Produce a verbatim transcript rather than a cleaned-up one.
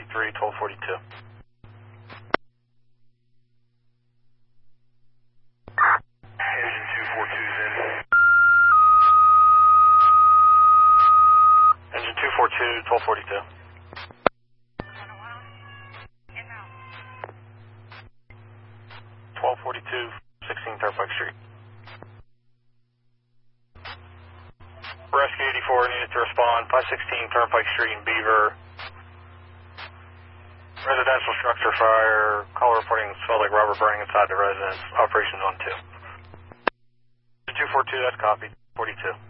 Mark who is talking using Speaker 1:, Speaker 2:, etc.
Speaker 1: three, twelve forty-two. Engine two forty-two is in. Engine two forty-two, twelve forty-two. twelve forty-two, sixteen Turnpike Street. Rescue eighty-four needed to respond, five sixteen Turnpike Street in Beaver. Residential structure fire, call reporting smelled like rubber burning inside the residence, operations on two. two forty-two, that's copied, forty-two.